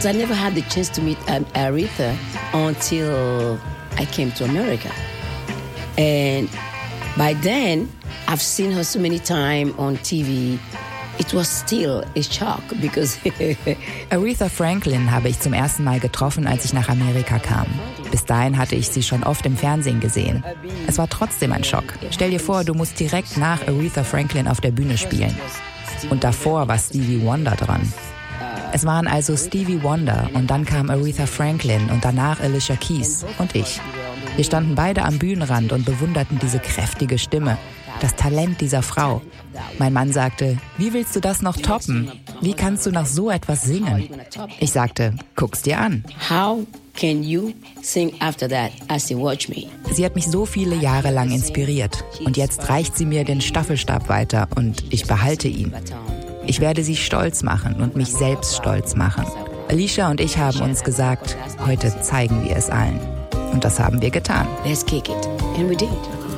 But I never had the chance to meet Aretha until I came to America. And by then, I've seen her so many times on TV. It was still a shock because Aretha Franklin habe ich zum ersten Mal getroffen, als ich nach Amerika kam. Bis dahin hatte ich sie schon oft im Fernsehen gesehen. Es war trotzdem ein Schock. Stell dir vor, du musst direkt nach Aretha Franklin auf der Bühne spielen. Und davor war Stevie Wonder dran. Es waren also Stevie Wonder und dann kam Aretha Franklin und danach Alicia Keys und ich. Wir standen beide am Bühnenrand und bewunderten diese kräftige Stimme, das Talent dieser Frau. Mein Mann sagte, wie willst du das noch toppen? Wie kannst du nach so etwas singen? Ich sagte, guck's dir an. How can you sing after that? I said, watch me. Sie hat mich so viele Jahre lang inspiriert und jetzt reicht sie mir den Staffelstab weiter und ich behalte ihn. Ich werde sie stolz machen und mich selbst stolz machen. Alicia und ich haben uns gesagt, heute zeigen wir es allen. Und das haben wir getan. Let's kick it. And we did.